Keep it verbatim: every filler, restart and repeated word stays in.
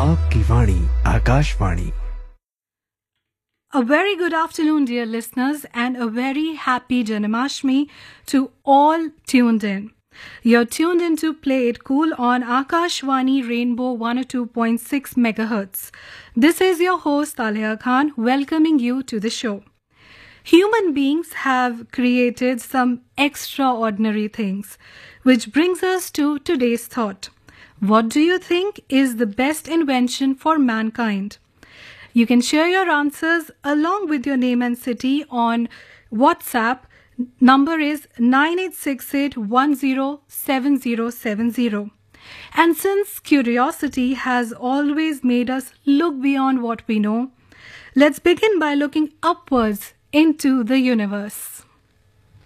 आपकी वाणी Akashvani. A very good afternoon, dear listeners, and a very happy Janmashtami to all tuned in. You're tuned in to Play It Cool on Akashvani Rainbow one oh two point six megahertz. This is your host, Talia Khan, welcoming you to the show. Human beings have created some extraordinary things, which brings us to today's thought. What do you think is the best invention for mankind? You can share your answers along with your name and city on WhatsApp. Number is nine eight six eight one zero seven zero seven zero. And since curiosity has always made us look beyond what we know, let's begin by looking upwards into the universe.